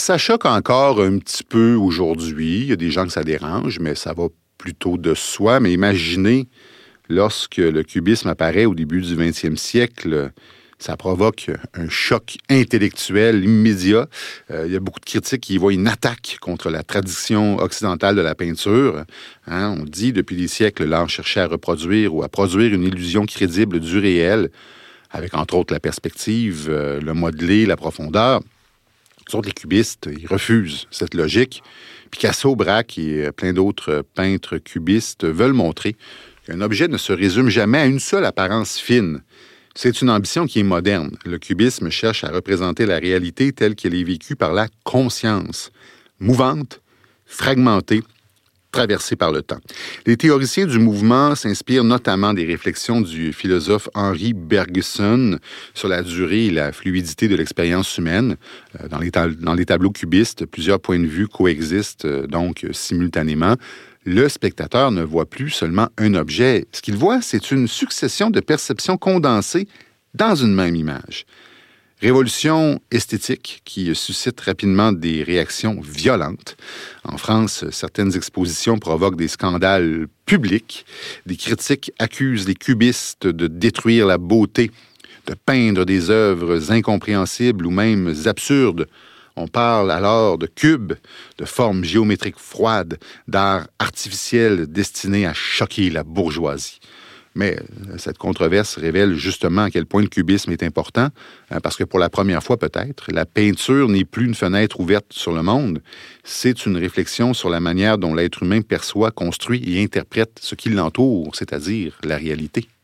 Ça choque encore un petit peu aujourd'hui. Il y a des gens que ça dérange, mais ça va plutôt de soi. Mais imaginez, lorsque le cubisme apparaît au début du 20e siècle, ça provoque un choc intellectuel immédiat. Il y a beaucoup de critiques qui y voient une attaque contre la tradition occidentale de la peinture. Hein, on dit depuis des siècles, l'art cherchait à reproduire ou à produire une illusion crédible du réel, avec entre autres la perspective, le modelé, la profondeur. Les autres, les cubistes, ils refusent cette logique. Picasso, Braque et plein d'autres peintres cubistes veulent montrer qu'un objet ne se résume jamais à une seule apparence fine. C'est une ambition qui est moderne. Le cubisme cherche à représenter la réalité telle qu'elle est vécue par la conscience, mouvante, fragmentée, traversée par le temps. Les théoriciens du mouvement s'inspirent notamment des réflexions du philosophe Henri Bergson sur la durée et la fluidité de l'expérience humaine. Dans les tableaux cubistes, plusieurs points de vue coexistent donc simultanément. Le spectateur ne voit plus seulement un objet. Ce qu'il voit, c'est une succession de perceptions condensées dans une même image. Révolution esthétique qui suscite rapidement des réactions violentes. En France, certaines expositions provoquent des scandales publics. Des critiques accusent les cubistes de détruire la beauté, de peindre des œuvres incompréhensibles ou même absurdes. On parle alors de cubes, de formes géométriques froides, d'art artificiel destiné à choquer la bourgeoisie. Mais cette controverse révèle justement à quel point le cubisme est important, parce que pour la première fois peut-être, la peinture n'est plus une fenêtre ouverte sur le monde, c'est une réflexion sur la manière dont l'être humain perçoit, construit et interprète ce qui l'entoure, c'est-à-dire la réalité.